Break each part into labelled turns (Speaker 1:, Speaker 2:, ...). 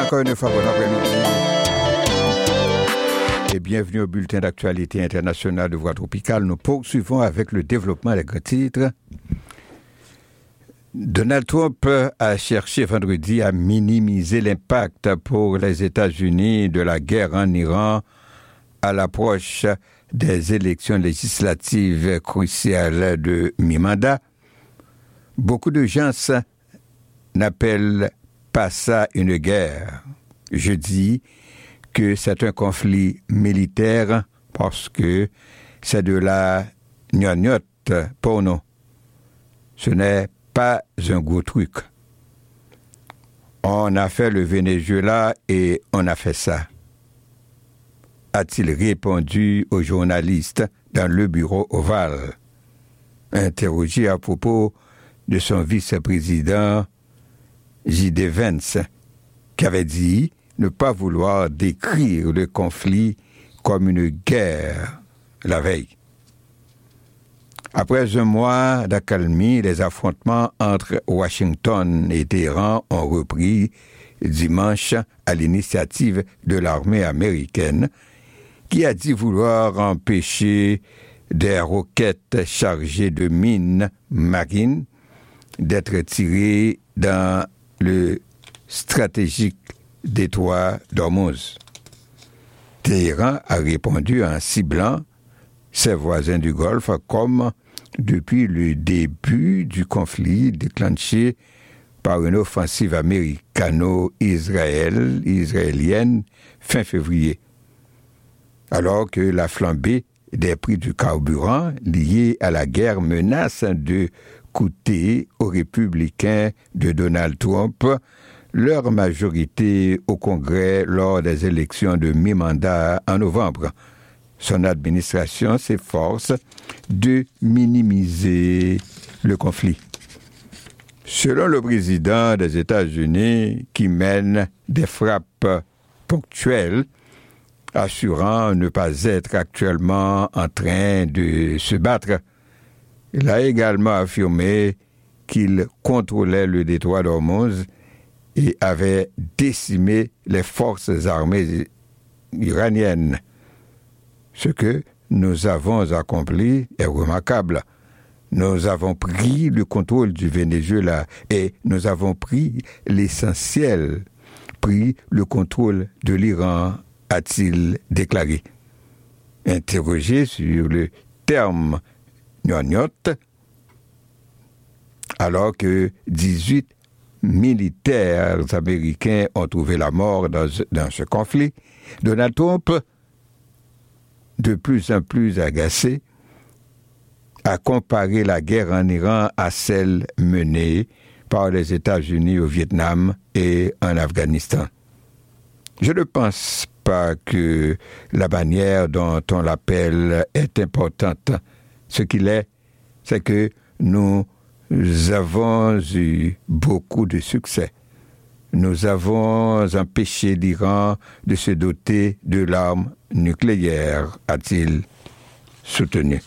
Speaker 1: Encore une fois, bon après-midi. Et bienvenue au bulletin d'actualité internationale de Voix Tropicale. Nous poursuivons avec le développement des grands titres. Donald Trump a cherché vendredi à minimiser l'impact pour les États-Unis de la guerre en Iran à l'approche des élections législatives cruciales de mi-mandat. Beaucoup de gens n'appellent pas ça une guerre. Je dis que c'est un conflit militaire parce que c'est de la gnognotte pour nous. Ce n'est pas un gros truc. On a fait le Venezuela et on a fait ça, a-t-il répondu aux journalistes dans le bureau ovale, interrogé à propos de son vice-président J.D. Vance, qui avait dit ne pas vouloir décrire le conflit comme une guerre la veille. Après un mois d'accalmie, les affrontements entre Washington et Téhéran ont repris dimanche à l'initiative de l'armée américaine, qui a dit vouloir empêcher des roquettes chargées de mines marines d'être tirées dans le stratégique détroit d'Ormuz. Téhéran a répondu en ciblant ses voisins du Golfe comme depuis le début du conflit déclenché par une offensive américano-israélienne fin février, alors que la flambée des prix du carburant liée à la guerre menace de coûter aux républicains de Donald Trump leur majorité au Congrès lors des élections de mi-mandat en novembre. Son administration s'efforce de minimiser le conflit. Selon le président des États-Unis, qui mène des frappes ponctuelles, assurant ne pas être actuellement en train de se battre, il a également affirmé qu'il contrôlait le détroit d'Ormuz et avait décimé les forces armées iraniennes. Ce que nous avons accompli est remarquable. Nous avons pris le contrôle du Venezuela et nous avons pris l'essentiel, pris le contrôle de l'Iran, a-t-il déclaré. Interrogé sur le terme gnognotte, alors que 18 militaires américains ont trouvé la mort dans ce conflit, Donald Trump, de plus en plus agacé, a comparé la guerre en Iran à celle menée par les États-Unis au Vietnam et en Afghanistan. Je ne pense pas que la manière dont on l'appelle est importante. Ce qu'il est, c'est que nous avons eu beaucoup de succès. Nous avons empêché l'Iran de se doter de l'arme nucléaire, a-t-il soutenu.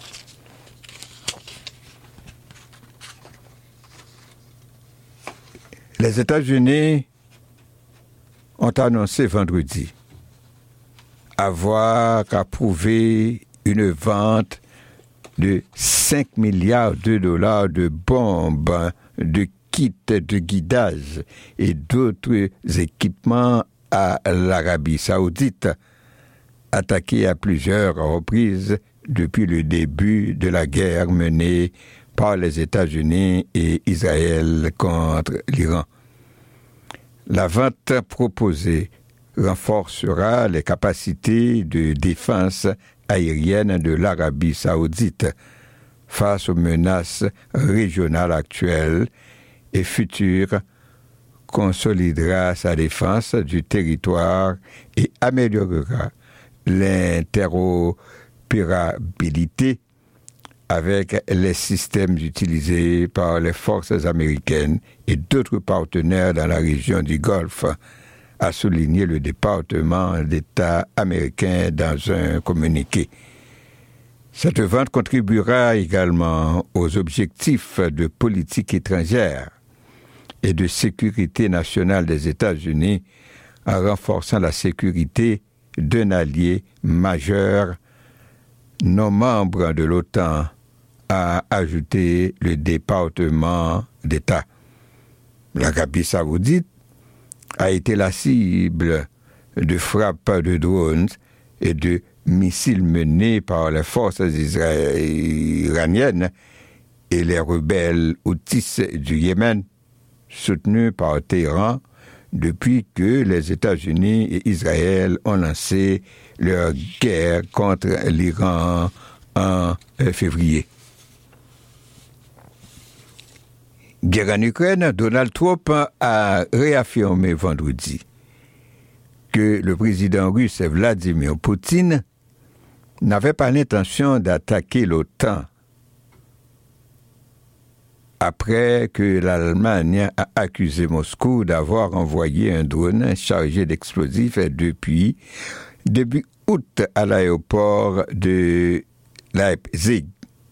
Speaker 1: Les États-Unis ont annoncé vendredi avoir approuvé une vente de 5 milliards de dollars de bombes, de kits de guidage et d'autres équipements à l'Arabie Saoudite, attaquée à plusieurs reprises depuis le début de la guerre menée par les États-Unis et Israël contre l'Iran. La vente proposée renforcera les capacités de défense aérienne de l'Arabie Saoudite face aux menaces régionales actuelles et futures, consolidera sa défense du territoire et améliorera l'interopérabilité avec les systèmes utilisés par les forces américaines et d'autres partenaires dans la région du Golfe, a souligné le département d'État américain dans un communiqué. Cette vente contribuera également aux objectifs de politique étrangère et de sécurité nationale des États-Unis en renforçant la sécurité d'un allié majeur non membre de l'OTAN, a ajouté le département d'État. L'Arabie saoudite a été la cible de frappes de drones et de missiles menés par les forces iraniennes et les rebelles houthis du Yémen, soutenus par Téhéran depuis que les États-Unis et Israël ont lancé leur guerre contre l'Iran en février. Guerre en Ukraine, Donald Trump a réaffirmé vendredi que le président russe Vladimir Poutine n'avait pas l'intention d'attaquer l'OTAN après que l'Allemagne a accusé Moscou d'avoir envoyé un drone chargé d'explosifs depuis début août à l'aéroport de Leipzig.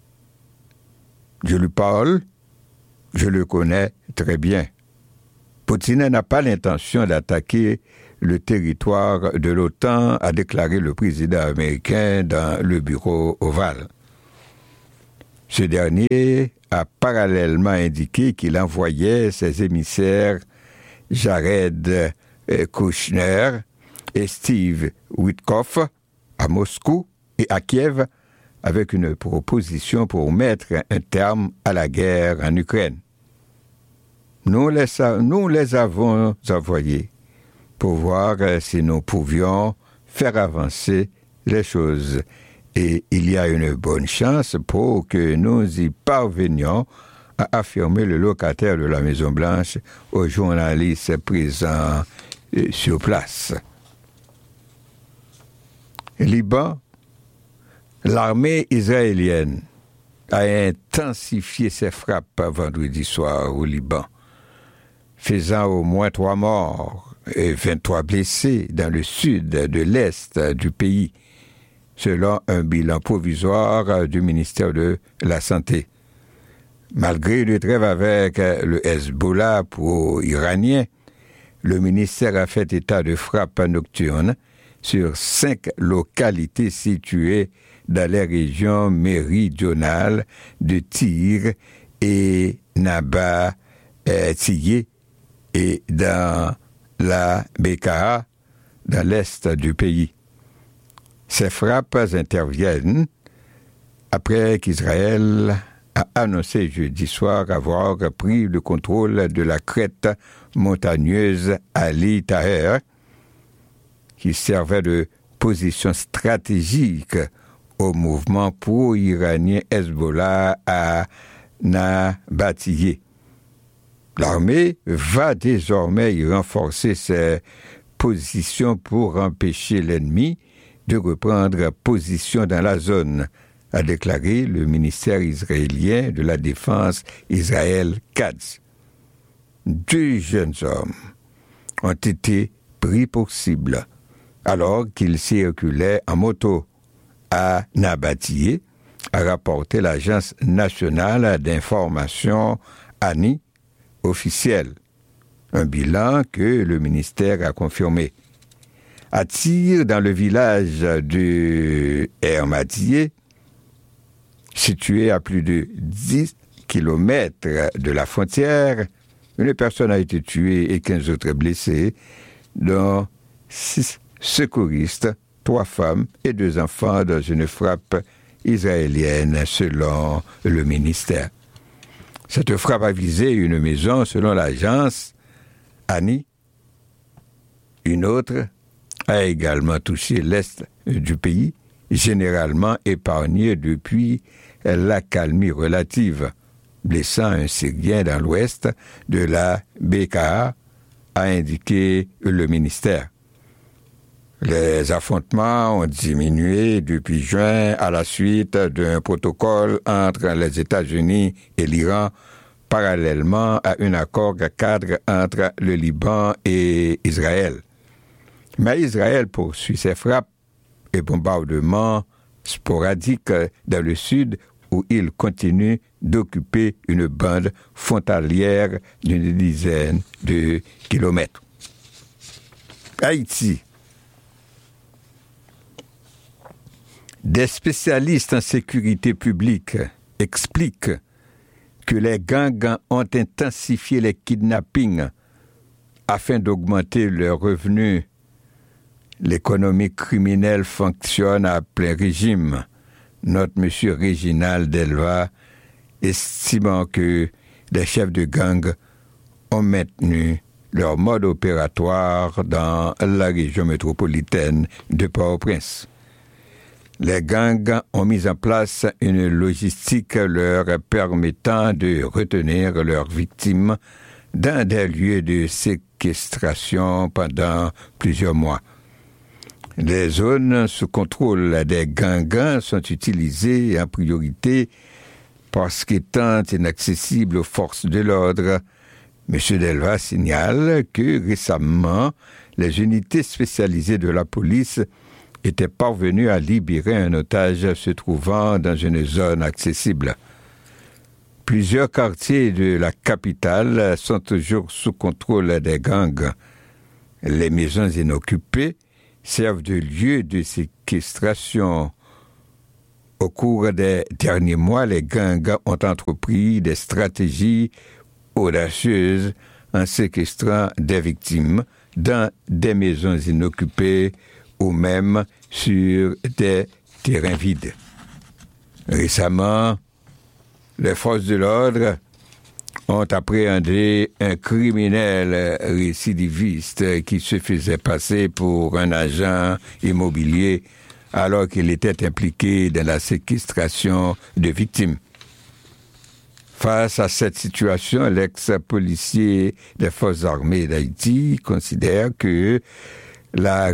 Speaker 1: Je lui parle, je le connais très bien. Poutine n'a pas l'intention d'attaquer le territoire de l'OTAN, a déclaré le président américain dans le bureau ovale. Ce dernier a parallèlement indiqué qu'il envoyait ses émissaires Jared Kushner et Steve Witkoff à Moscou et à Kiev avec une proposition pour mettre un terme à la guerre en Ukraine. Nous les avons envoyés pour voir si nous pouvions faire avancer les choses. Et il y a une bonne chance pour que nous y parvenions, a affirmé le locataire de la Maison-Blanche aux journalistes présents sur place. Liban, l'armée israélienne a intensifié ses frappes vendredi soir au Liban, faisant au moins 3 morts et 23 blessés dans le sud de l'est du pays, selon un bilan provisoire du ministère de la Santé. Malgré le trêve avec le Hezbollah pro-iranien, le ministère a fait état de frappes nocturnes sur 5 localités situées dans les régions méridionales de Tyr et Nabatiyé et dans la Bekaa, dans l'est du pays. Ces frappes interviennent après qu'Israël a annoncé jeudi soir avoir pris le contrôle de la crête montagneuse Ali Taher, qui servait de position stratégique au mouvement pro-iranien Hezbollah à Nabatiyé. L'armée va désormais y renforcer ses positions pour empêcher l'ennemi de reprendre position dans la zone, a déclaré le ministère israélien de la Défense Israël Katz. 2 jeunes hommes ont été pris pour cible alors qu'ils circulaient en moto à Nabatiyé, a rapporté l'Agence nationale d'information ANI officielle, un bilan que le ministère a confirmé. À Tyr, dans le village de Hermatier, situé à plus de 10 kilomètres de la frontière, une personne a été tuée et 15 autres blessés, dont 6 secouristes, 3 femmes et 2 enfants dans une frappe israélienne, selon le ministère. Cette frappe a visé une maison, selon l'agence ANI. Une autre a également touché l'est du pays, généralement épargné depuis l'accalmie relative, blessant un Syrien dans l'ouest de la Bekaa, a indiqué le ministère. Les affrontements ont diminué depuis juin à la suite d'un protocole entre les États-Unis et l'Iran, parallèlement à un accord cadre entre le Liban et Israël. Mais Israël poursuit ses frappes et bombardements sporadiques dans le sud où il continue d'occuper une bande frontalière d'une dizaine de kilomètres. Haïti. Des spécialistes en sécurité publique expliquent que les gangs ont intensifié les kidnappings afin d'augmenter leurs revenus. L'économie criminelle fonctionne à plein régime. Note M. Réginald Delva, estimant que les chefs de gang ont maintenu leur mode opératoire dans la région métropolitaine de Port-au-Prince. Les gangs ont mis en place une logistique leur permettant de retenir leurs victimes dans des lieux de séquestration pendant plusieurs mois. Les zones sous contrôle des gangs sont utilisées en priorité parce qu'étant inaccessibles aux forces de l'ordre. M. Delva signale que récemment, les unités spécialisées de la police étaient parvenues à libérer un otage se trouvant dans une zone accessible. Plusieurs quartiers de la capitale sont toujours sous contrôle des gangs. Les maisons inoccupées servent de lieu de séquestration. Au cours des derniers mois, les gangs ont entrepris des stratégies audacieuses en séquestrant des victimes dans des maisons inoccupées ou même sur des terrains vides. Récemment, les forces de l'ordre ont appréhendé un criminel récidiviste qui se faisait passer pour un agent immobilier alors qu'il était impliqué dans la séquestration de victimes. Face à cette situation, l'ex-policier des Forces armées d'Haïti considère que la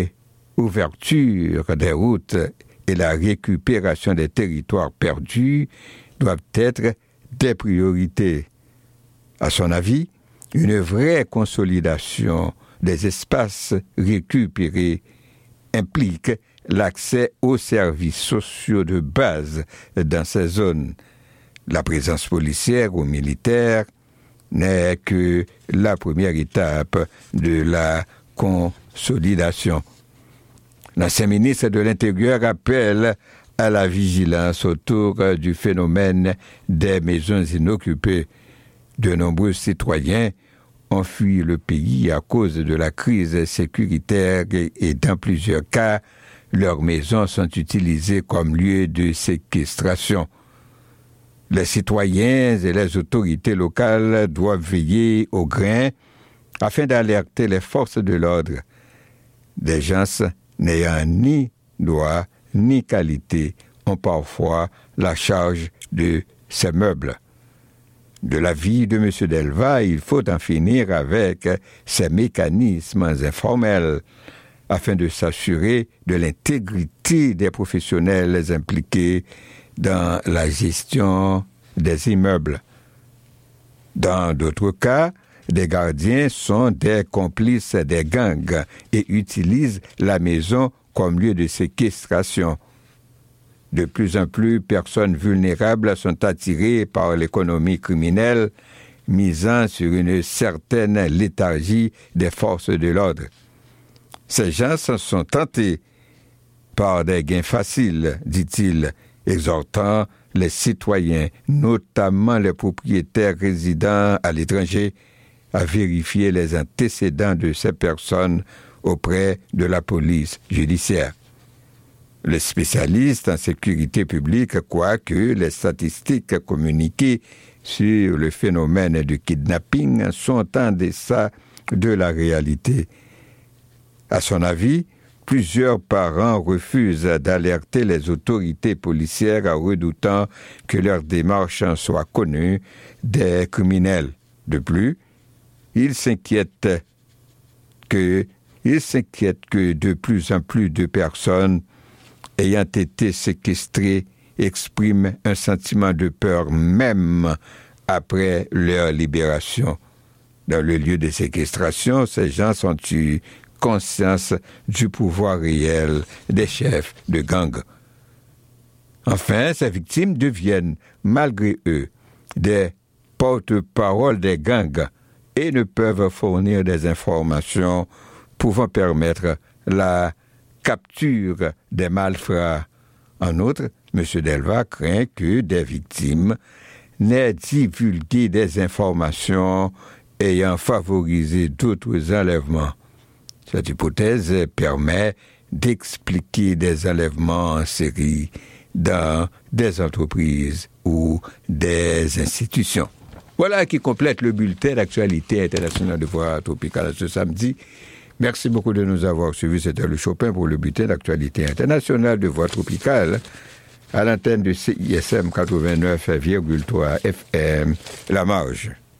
Speaker 1: réouverture des routes et la récupération des territoires perdus doivent être des priorités. À son avis, une vraie consolidation des espaces récupérés implique l'accès aux services sociaux de base dans ces zones. La présence policière ou militaire n'est que la première étape de la consolidation. L'ancien ministre de l'Intérieur appelle à la vigilance autour du phénomène des maisons inoccupées. De nombreux citoyens ont fui le pays à cause de la crise sécuritaire et dans plusieurs cas, leurs maisons sont utilisées comme lieu de séquestration. Les citoyens et les autorités locales doivent veiller au grain afin d'alerter les forces de l'ordre. Des gens n'ayant ni droit ni qualité ont parfois la charge de ces meubles. De l'avis de M. Delva, il faut en finir avec ces mécanismes informels afin de s'assurer de l'intégrité des professionnels impliqués dans la gestion des immeubles. Dans d'autres cas, des gardiens sont des complices des gangs et utilisent la maison comme lieu de séquestration. De plus en plus, personnes vulnérables sont attirées par l'économie criminelle, misant sur une certaine léthargie des forces de l'ordre. Ces gens sont tentés par des gains faciles, dit-il, exhortant les citoyens, notamment les propriétaires résidant à l'étranger, à vérifier les antécédents de ces personnes auprès de la police judiciaire. Le spécialiste en sécurité publique croit que les statistiques communiquées sur le phénomène du kidnapping sont en deçà de la réalité. À son avis, plusieurs parents refusent d'alerter les autorités policières en redoutant que leur démarche soit connue des criminels. De plus, il s'inquiète que de plus en plus de personnes ayant été séquestrées expriment un sentiment de peur même après leur libération. Dans le lieu de séquestration, ces gens ont eu conscience du pouvoir réel des chefs de gang. Enfin, ces victimes deviennent, malgré eux, des porte-parole des gangs et ne peuvent fournir des informations pouvant permettre la capture des malfrats. En outre, M. Delva craint que des victimes n'aient divulgué des informations ayant favorisé d'autres enlèvements. Cette hypothèse permet d'expliquer des enlèvements en série dans des entreprises ou des institutions. Voilà qui complète le bulletin d'actualité internationale de Voix Tropicale ce samedi. Merci beaucoup de nous avoir suivis. C'était le Chopin pour le bulletin d'actualité internationale de Voix Tropicale à l'antenne de CISM 89,3 FM La Marge.